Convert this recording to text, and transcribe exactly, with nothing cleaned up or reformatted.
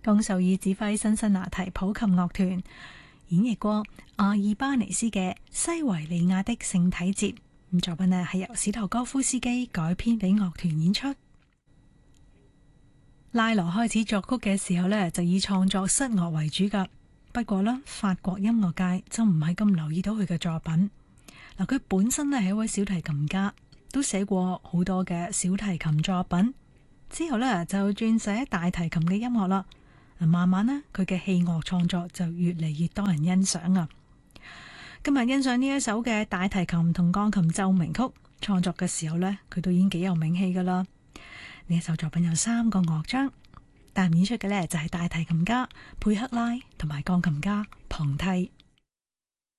江秀爾指揮辛辛那提普琴樂團演繹過阿爾巴尼斯嘅《西維利亞的聖體節》。咁作品呢係由史托哥夫斯基改編俾樂團演出。拉羅開始作曲嘅時候呢，就以創作室樂為主噶。不過呢，法國音樂界就唔係咁留意到佢嘅作品。嗱，佢本身呢係一位小提琴家，都寫過好多嘅小提琴作品。之後呢，就轉寫大提琴嘅音樂啦。慢慢呢，佢嘅器樂創作就越嚟越多人欣賞啊。今日欣賞呢一首嘅大提琴同鋼琴奏鳴曲創作嘅時候呢，佢都已經幾有名氣噶啦。呢一首作品有三個樂章，但演出嘅呢就係大提琴家佩克拉同埋鋼琴家龐蒂。